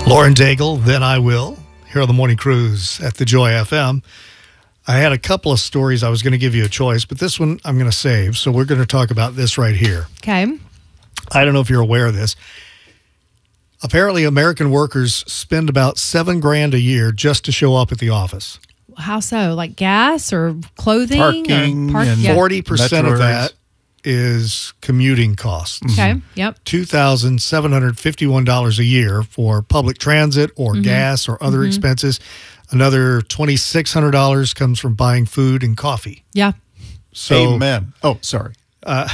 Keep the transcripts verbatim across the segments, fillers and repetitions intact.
Lauren Daigle, Then I Will, here on the Morning Cruise at the Joy F M. I had a couple of stories I was going to give you a choice, but this one I'm going to save. So we're going to talk about this right here. Okay. I don't know if you're aware of this. Apparently, American workers spend about seven grand a year just to show up at the office. How so? Like gas or clothing? Parking or park- and yeah. forty percent of Metro that is commuting costs. Okay. Yep. two thousand seven hundred fifty-one dollars a year for public transit or Mm-hmm. gas or other expenses. Another two thousand six hundred dollars comes from buying food and coffee. Yeah. So Amen. Oh, sorry. I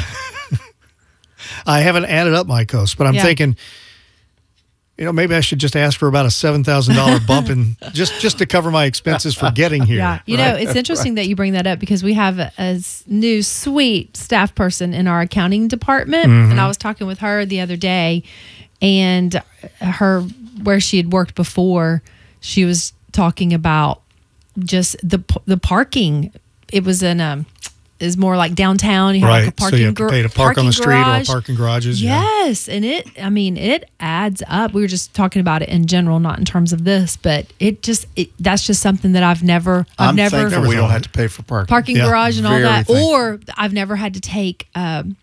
haven't added up my costs, but I'm Yeah. thinking, you know, maybe I should just ask for about a seven thousand dollars bump in just, just to cover my expenses for getting here. Yeah. You know, it's interesting that you bring that up because we have a, a s- new sweet staff person in our accounting department. Mm-hmm. And I was talking with her the other day, and her, where she had worked before, she was talking about just the p- the parking. It was in a, is more like downtown. You have Right. like a parking So you have to gar- pay to park on parking the street garage. or parking garages. Yeah. Yes, and it, I mean, it adds up. We were just talking about it in general, not in terms of this, but it just, it, that's just something that I've never, I've I'm never, thankful we don't have to pay for parking. parking Yeah, garage and all very that, thankful. or I've never had to take, um,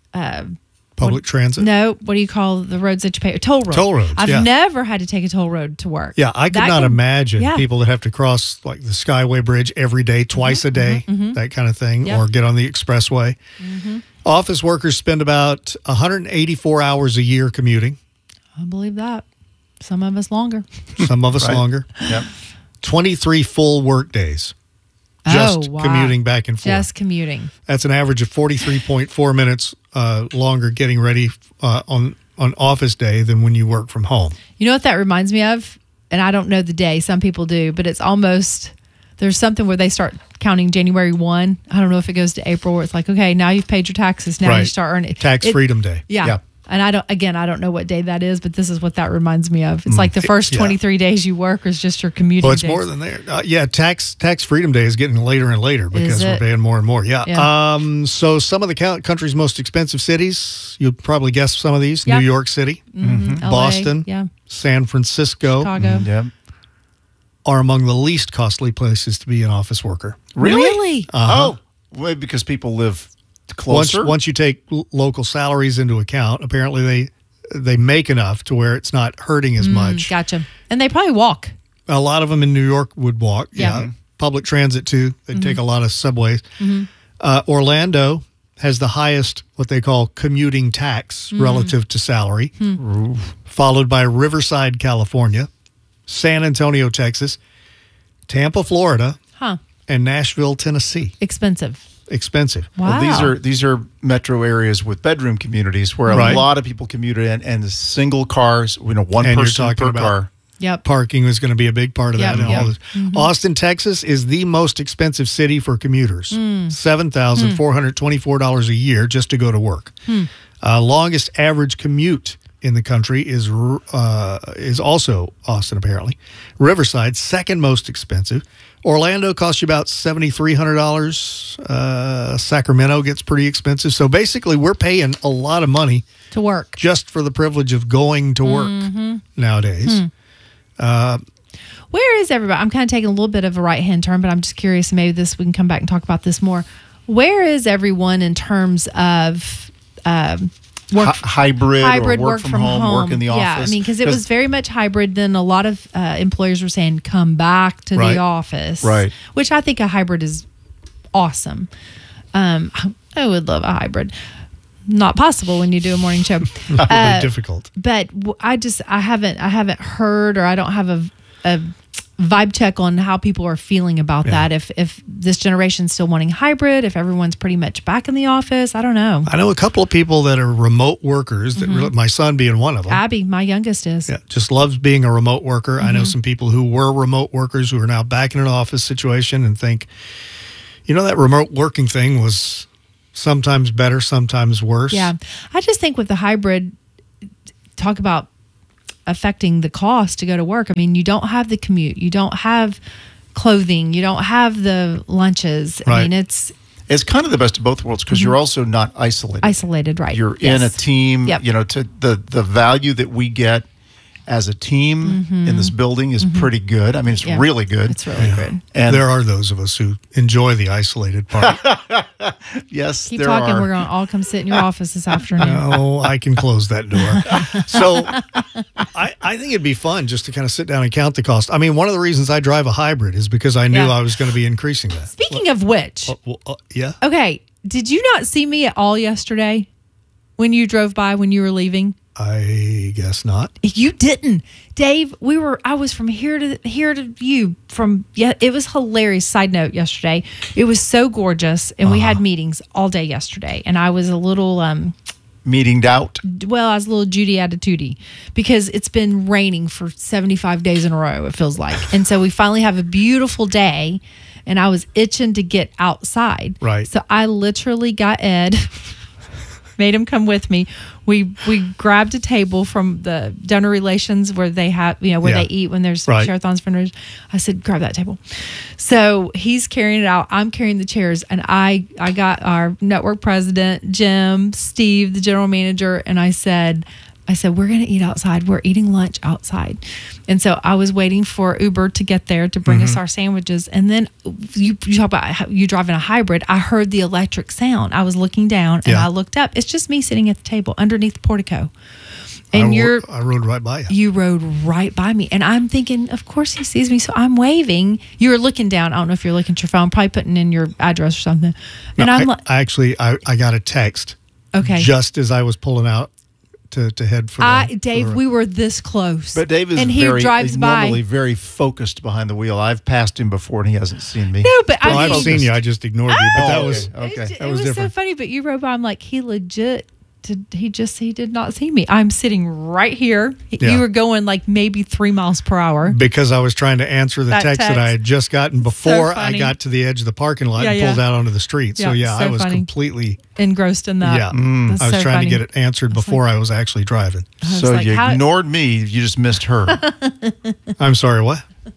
Public transit. no, what do you call the roads that you pay? A toll road. Toll roads, I've yeah. never had to take a toll road to work. Yeah, I could That not can- imagine yeah. people that have to cross like the Skyway Bridge every day, twice a day, that kind of thing, Yep. or get on the expressway. Office workers spend about one hundred eighty-four hours a year commuting, I believe that. Some of us longer. some of us Right. longer. Yep. twenty-three full work days just Oh, wow. commuting back and forth. Just commuting. That's an average of forty-three point four minutes uh, longer getting ready uh, on, on office day than when you work from home. You know what that reminds me of? And I don't know the day. Some people do, but it's almost, there's something where they start counting January first. I don't know if it goes to April where it's like, okay, now you've paid your taxes. Now you Right. start earning. Tax It- Freedom Day. Yeah. Yeah. And I don't, again, I don't know what day that is, but this is what that reminds me of. It's like the first yeah. twenty-three days you work is just your commuting Well, it's days. more than there. Uh, yeah, tax tax freedom day is getting later and later because we're it? paying more and more. Yeah. Yeah. Um. So some of the count- country's most expensive cities, you'll probably guess some of these: Yeah. New York City, L A, Boston, yeah, San Francisco Chicago. Yep. are among the least costly places to be an office worker. Really? Really? Oh, well, because people live Once closer. once you take l- local salaries into account, apparently they they make enough to where it's not hurting as much. Gotcha. And they probably walk. A lot of them in New York would walk. Yeah. Yeah. Public transit, too. They take a lot of subways. Uh, Orlando has the highest, what they call commuting tax relative to salary, followed by Riverside, California, San Antonio, Texas, Tampa, Florida, Huh. and Nashville, Tennessee. Expensive. Expensive. Wow. Well, these are these are metro areas with bedroom communities where a Right. lot of people commute in, and the single cars, you know, one And you're person talking per about- car. Yep. Parking is going to be a big part of Yep, that. And yep. all this. Austin, Texas is the most expensive city for commuters. seven thousand four hundred twenty-four dollars a year just to go to work. Uh, longest average commute in the country is uh, is also Austin, apparently. Riverside, second most expensive. Orlando costs you about seven thousand three hundred dollars. Uh, Sacramento gets pretty expensive. So basically, we're paying a lot of money To work. just for the privilege of going to work nowadays. Where is everybody? I'm kind of taking a little bit of a right hand turn, but I'm just curious. Maybe this we can come back and talk about this more. Where is everyone in terms of um, work? Hy- hybrid, hybrid or work, from, home, work in the office. Yeah, I mean, because it was very much hybrid. Then a lot of uh, employers were saying, "Come back to Right. the office," Right. Which I think a hybrid is awesome. Um, I would love a hybrid. Not possible when you do a morning show. Really Uh, difficult. but w- I just I haven't I haven't heard, or I don't have a, a vibe check on how people are feeling about Yeah. that. If if this generation's still wanting hybrid, if everyone's pretty much back in the office, I don't know. I know a couple of people that are remote workers. That really, my son being one of them. Abby, my youngest, is. Yeah, just loves being a remote worker. I know some people who were remote workers who are now back in an office situation and think, you know, that remote working thing was sometimes better, sometimes worse. Yeah, I just think with the hybrid, talk about affecting the cost to go to work. I mean, you don't have the commute, you don't have clothing, you don't have the lunches. I Right. mean, it's It's kind of the best of both worlds because you're also not isolated. isolated, right? You're Yes. in a team. Yep. You know, to the the value that we get as a team in this building is pretty good. I mean, it's Yeah. really good. It's really good. and there are those of us who enjoy the isolated part. yes, Keep there talking. are. We're going to all come sit in your office this afternoon. No, I can close that door. So I, I think it'd be fun just to kind of sit down and count the cost. I mean, one of the reasons I drive a hybrid is because I knew Yeah. I was going to be increasing that. Speaking of which, Uh, well, uh, yeah. okay, did you not see me at all yesterday when you drove by when you were leaving? I guess not. You didn't, Dave. We were. I was from here to here to you. From yeah, it was hilarious. Side note: yesterday, it was so gorgeous, and we had meetings all day yesterday. And I was a little, um, Meetinged out. well, I was a little Judy attitudey because it's been raining for seventy-five days in a row. It feels like, and so we finally have a beautiful day, and I was itching to get outside. Right. So I literally got Ed. Made him come with me. We we grabbed a table from the donor relations where they have, you know, where Yeah. they eat when there's Right. share-a-thons fundraisers. I said, grab that table. So he's carrying it out. I'm carrying the chairs, and I I got our network president, Jim, Steve, the general manager, and I said. I said, we're going to eat outside. We're eating lunch outside. And so I was waiting for Uber to get there to bring Mm-hmm. us our sandwiches. And then you, you talk about how you driving a hybrid. I heard the electric sound. I was looking down and Yeah. I looked up. It's just me sitting at the table underneath the portico. I, And wo- you're, I rode right by you. you rode right by me. And I'm thinking, of course he sees me. So I'm waving. You were looking down. I don't know if you're looking at your phone, probably putting in your address or something. And No, I'm I, like, I actually, I, I got a text okay. just as I was pulling out to, to head for the, I, for Dave, the- we were this close. But Dave is and he very drives he's by. normally very focused behind the wheel. I've passed him before and he hasn't seen me. No, but Well, I I've mean, seen you. I just ignored you. But Oh, that okay. was Okay. It, That it was was, so different. funny, but you rode by. I'm like, he legit. Did, he just he did not see me. I'm sitting right here. Yeah. You were going like maybe three miles per hour. because I was trying to answer the That text, that text. I had just gotten before I funny. got to the edge of the parking lot Yeah, and yeah. pulled out onto the street. So Yeah, yeah, so I was funny. completely Engrossed in that. yeah. That's I was so trying funny. to get it answered before I was actually driving. I was So like, you how- ignored me. You just missed her. I'm sorry, what?